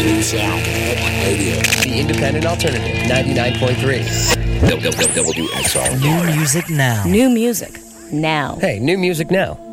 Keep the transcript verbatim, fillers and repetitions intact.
Radio. The Independent Alternative, ninety-nine point three. W X R. New music now. New music now. Hey, new music now.